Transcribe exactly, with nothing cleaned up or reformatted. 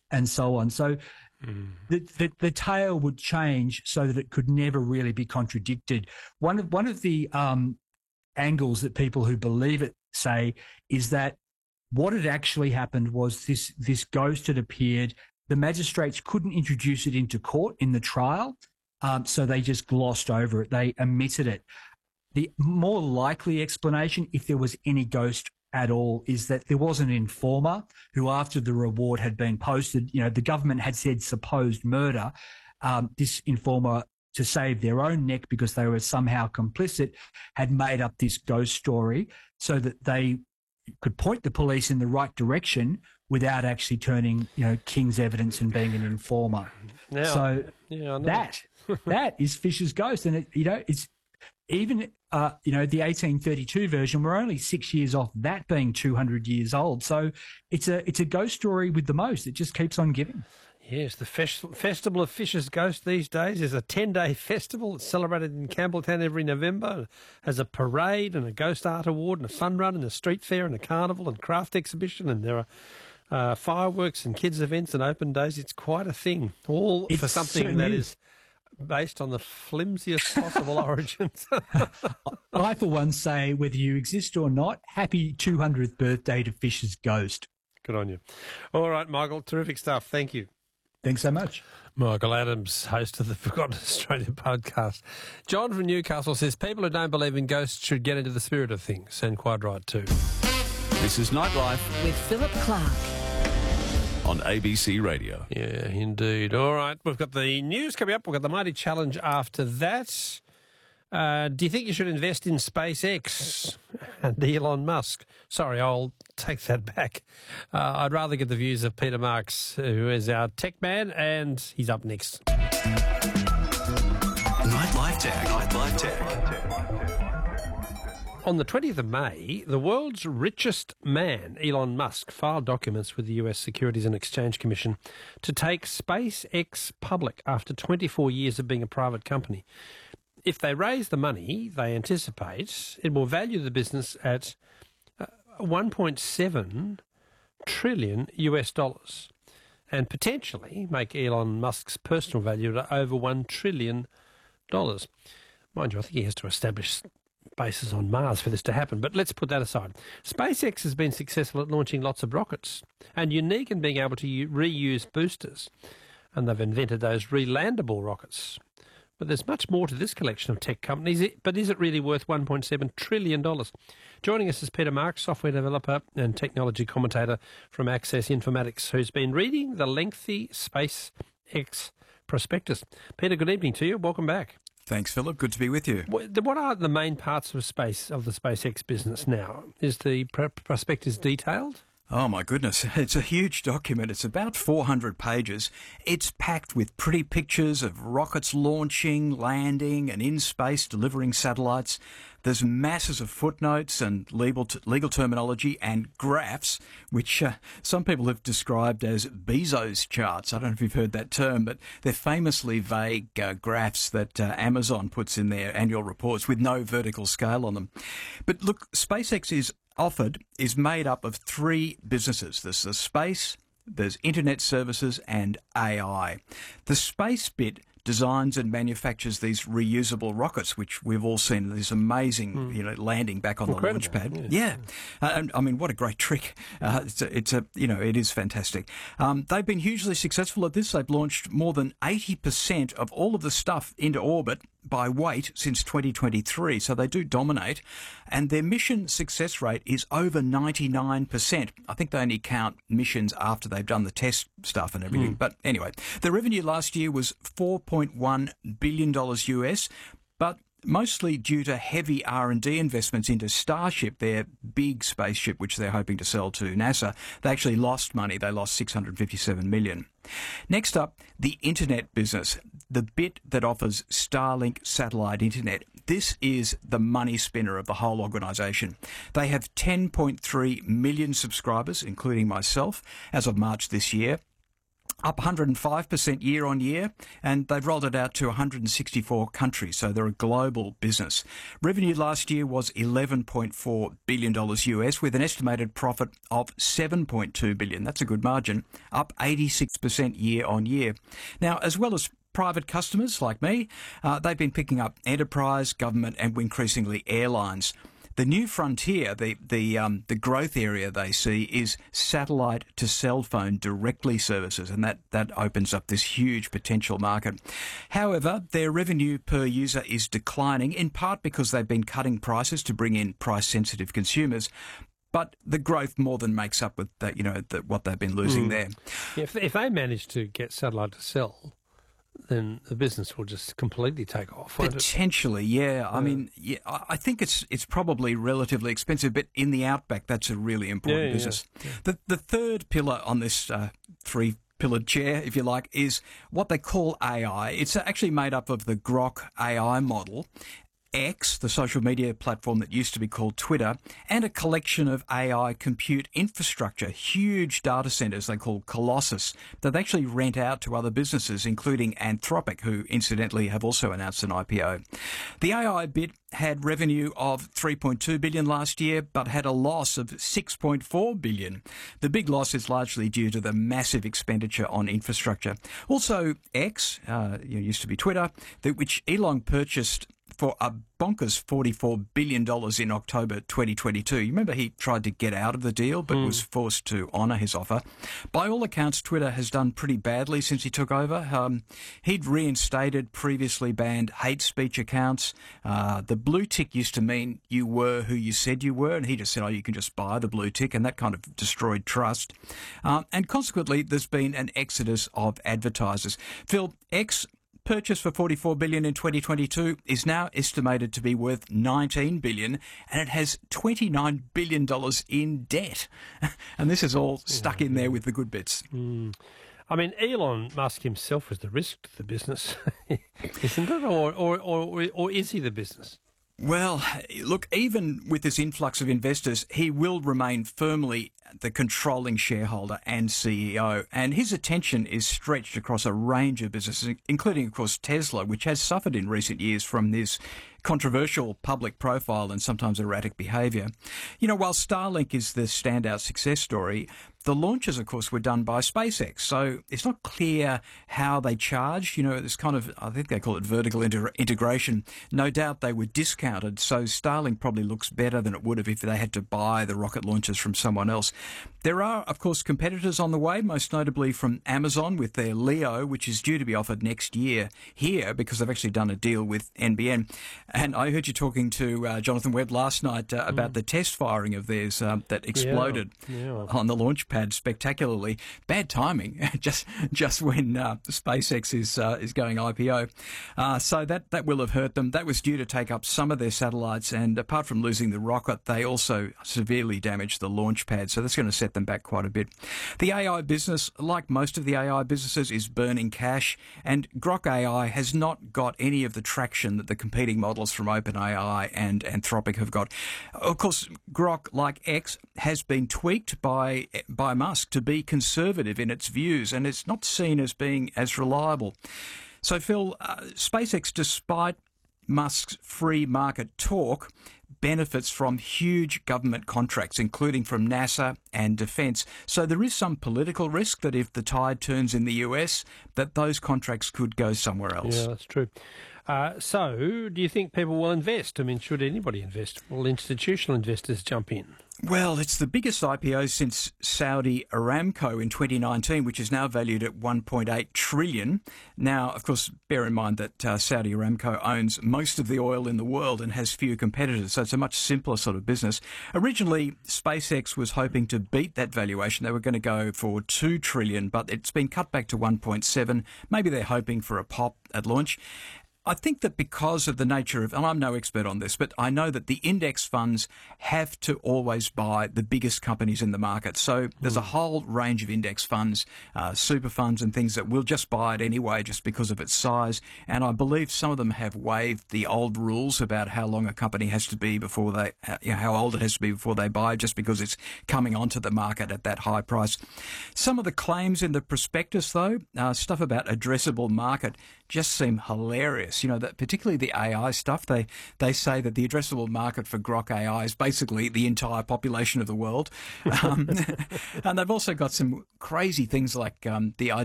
and so on. So mm. the, the the tale would change so that it could never really be contradicted. One of one of the um, angles that people who believe it say is that what had actually happened was this this ghost had appeared. The magistrates couldn't introduce it into court in the trial, um, so they just glossed over it. They omitted it. The more likely explanation, if there was any ghost at all, is that there was an informer who, after the reward had been posted, you know, the government had said supposed murder. Um, this informer, to save their own neck because they were somehow complicit, had made up this ghost story so that they could point the police in the right direction without actually turning, you know, King's evidence and being an informer. Now, so yeah, that that is Fisher's ghost, and it, you know, it's even uh, you know, the eighteen thirty-two version. We're only six years off that being two hundred years old. So it's a it's a ghost story with the most. It just keeps on giving. Yes, the fes- Festival of Fisher's Ghost these days is a ten-day festival. It's celebrated in Campbelltown every November. It has a parade and a ghost art award and a fun run and a street fair and a carnival and craft exhibition, and there are uh, fireworks and kids events and open days. It's quite a thing, all It for something that is. is based on the flimsiest possible origins. I, for one, say whether you exist or not, happy two hundredth birthday to Fisher's ghost. Good on you. All right, Michael, terrific stuff. Thank you. Thanks so much. Michael Adams, host of the Forgotten Australia podcast. John from Newcastle says people who don't believe in ghosts should get into the spirit of things, and quite right too. This is Nightlife with Philip Clark on A B C Radio. Yeah, indeed. All right, we've got the news coming up. We've got the Mighty Challenge after that. Uh, do you think you should invest in SpaceX and Elon Musk? Sorry, I'll take that back. Uh, I'd rather get the views of Peter Marks, who is our tech man, and he's up next. Nightlife Tech. Nightlife Tech. On the twentieth of May, the world's richest man, Elon Musk, filed documents with the U S Securities and Exchange Commission to take SpaceX public after twenty-four years of being a private company. If they raise the money they anticipate, it will value the business at uh, one point seven trillion U S dollars and potentially make Elon Musk's personal value at over one trillion dollars. Mind you, I think he has to establish bases on Mars for this to happen, but let's put that aside. SpaceX has been successful at launching lots of rockets and unique in being able to u- reuse boosters, and they've invented those relandable rockets. But there's much more to this collection of tech companies, but is it really worth one point seven trillion dollars? Joining us is Peter Marks, software developer and technology commentator from Access Informatics, who's been reading the lengthy SpaceX prospectus. Peter, good evening to you. Welcome back. Thanks, Philip. Good to be with you. What are the main parts of space of the SpaceX business now? Is the pr- prospectus detailed? Oh, my goodness. It's a huge document. It's about four hundred pages. It's packed with pretty pictures of rockets launching, landing, and in space delivering satellites. There's masses of footnotes and legal, t- legal terminology and graphs, which uh, some people have described as Bezos charts. I don't know if you've heard that term, but they're famously vague uh, graphs that uh, Amazon puts in their annual reports with no vertical scale on them. But look, SpaceX is offered is made up of three businesses. There's the space, there's internet services, and A I. The space bit designs and manufactures these reusable rockets, which we've all seen this amazing, mm. you know, landing back on Incredible. the launch pad. Yeah, yeah. Uh, I mean, what a great trick! Uh, it's, a, it's a, you know, it is fantastic. Um, they've been hugely successful at this. They've launched more than eighty percent of all of the stuff into orbit by weight since twenty twenty-three, so they do dominate, and their mission success rate is over ninety-nine percent. I think they only count missions after they've done the test stuff and everything. Mm. But anyway, the revenue last year was four point one billion dollars U S, but mostly due to heavy R and D investments into Starship, their big spaceship, which they're hoping to sell to NASA. They actually lost money. They lost six hundred fifty-seven million dollars. Next up, the internet business, the bit that offers Starlink satellite internet. This is the money spinner of the whole organisation. They have ten point three million subscribers, including myself, as of March this year. up one hundred five percent year on year, and they've rolled it out to one hundred sixty-four countries, so they're a global business. Revenue last year was eleven point four billion dollars U S, with an estimated profit of seven point two billion dollars. That's a good margin, up eighty-six percent year on year. Now, as well as private customers like me, uh, they've been picking up enterprise, government, and increasingly airlines. The new frontier, the the um, the growth area they see is satellite to cell phone directly services, and that, that opens up this huge potential market. However, their revenue per user is declining, in part because they've been cutting prices to bring in price-sensitive consumers. But the growth more than makes up with that, you know, the, what they've been losing mm. there. If if they manage to get satellite to cell, then the business will just completely take off. Potentially, yeah. yeah. I mean, yeah, I think it's it's probably relatively expensive, but in the outback, that's a really important yeah, business. Yeah, yeah. The the third pillar on this uh, three pillared chair, if you like, is what they call A I. It's actually made up of the Grok A I model, X, the social media platform that used to be called Twitter, and a collection of A I compute infrastructure, huge data centres they call Colossus, that they actually rent out to other businesses, including Anthropic, who incidentally have also announced an I P O. The A I bit had revenue of three point two billion dollars last year, but had a loss of six point four billion dollars. The big loss is largely due to the massive expenditure on infrastructure. Also, X, uh, used to be Twitter, which Elon purchased for a bonkers forty-four billion dollars in October twenty twenty-two. You remember he tried to get out of the deal but mm. was forced to honour his offer. By all accounts, Twitter has done pretty badly since he took over. Um, he'd reinstated previously banned hate speech accounts. Uh, the blue tick used to mean you were who you said you were, and he just said, oh, you can just buy the blue tick, and that kind of destroyed trust. Um, and consequently, there's been an exodus of advertisers. Phil, X purchase for forty-four billion dollars in twenty twenty-two is now estimated to be worth nineteen billion dollars, and it has twenty-nine billion dollars in debt. And this is all stuck in there with the good bits. Mm. I mean, Elon Musk himself is the risk to the business, isn't it? Or, or, or, or is he the business? Well, look, even with this influx of investors, he will remain firmly the controlling shareholder and C E O, and his attention is stretched across a range of businesses, including, of course, Tesla, which has suffered in recent years from this controversial public profile and sometimes erratic behaviour. You know, while Starlink is the standout success story, the launches, of course, were done by SpaceX, so it's not clear how they charged. You know, it's kind of, I think they call it vertical inter- integration. No doubt they were discounted, so Starlink probably looks better than it would have if they had to buy the rocket launchers from someone else. There are, of course, competitors on the way, most notably from Amazon with their Leo, which is due to be offered next year here because they've actually done a deal with N B N. And I heard you talking to uh, Jonathan Webb last night uh, about mm. the test firing of theirs uh, that exploded yeah, yeah. on the launch pad spectacularly. Bad timing, just just when uh, SpaceX is uh, is going I P O. Uh, so that, that will have hurt them. That was due to take up some of their satellites, and apart from losing the rocket, they also severely damaged the launch pad, so that's going to set them back quite a bit. The A I business, like most of the A I businesses, is burning cash, and Grok A I has not got any of the traction that the competing models from OpenAI and Anthropic have got. Of course, Grok, like X, has been tweaked by by Musk to be conservative in its views, and it's not seen as being as reliable. So, Phil, uh, SpaceX, despite Musk's free market talk, benefits from huge government contracts, including from NASA and defence. So there is some political risk that if the tide turns in the U S, that those contracts could go somewhere else. Yeah, that's true. Uh, so do you think people will invest? I mean, should anybody invest? Will institutional investors jump in? Well, it's the biggest I P O since Saudi Aramco in twenty nineteen, which is now valued at one point eight trillion dollars. Now, of course, bear in mind that uh, Saudi Aramco owns most of the oil in the world and has few competitors, so it's a much simpler sort of business. Originally, SpaceX was hoping to beat that valuation. They were going to go for two trillion dollars, but it's been cut back to one point seven. Maybe they're hoping for a pop at launch. I think that because of the nature of, and I'm no expert on this, but I know that the index funds have to always buy the biggest companies in the market. So there's a whole range of index funds, uh, super funds and things that will just buy it anyway just because of its size. And I believe some of them have waived the old rules about how long a company has to be before they, you know, how old it has to be before they buy, just because it's coming onto the market at that high price. Some of the claims in the prospectus, though, uh, stuff about addressable market, just seem hilarious. You know, that particularly the A I stuff. They they say that the addressable market for Grok A I is basically the entire population of the world. Um, and they've also got some crazy things like um, the idea